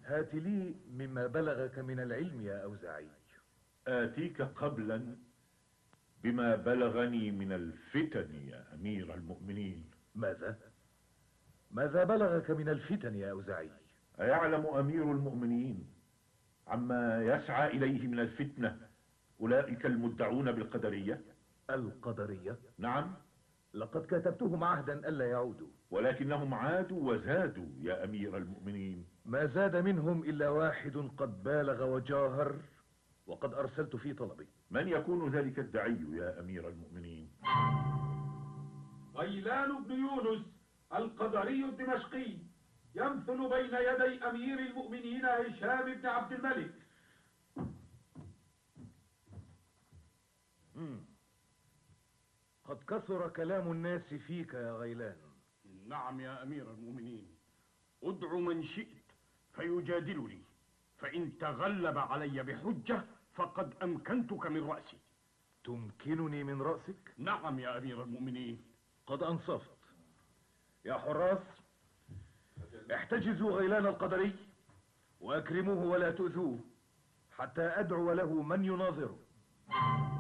هات لي مما بلغك من العلم يا أوزاعي. آتيك قبلا بما بلغني من الفتن يا أمير المؤمنين. ماذا بلغك من الفتن يا أوزاعي؟ أيعلم أمير المؤمنين عما يسعى إليه من الفتنة أولئك المدعون بالقدرية؟ القدرية؟ نعم. لقد كتبتهم عهدا ألا يعودوا، ولكنهم عادوا وزادوا يا أمير المؤمنين. ما زاد منهم إلا واحد قد بالغ وجاهر، وقد أرسلت في طلبه. من يكون ذلك الدعي يا أمير المؤمنين؟ غيلان بن يونس القدري الدمشقي، يمثل بين يدي أمير المؤمنين هشام بن عبد الملك. قد كثر كلام الناس فيك يا غيلان. نعم يا أمير المؤمنين، ادع من شئت فيجادلني، فإن تغلب علي بحجة فقد أمكنتك من رأسي. تمكنني من رأسك؟ نعم يا أمير المؤمنين. قد أنصفت. يا حراس، احتجزوا غيلان القدري وأكرموه ولا تؤذوه حتى أدعو له من يناظره.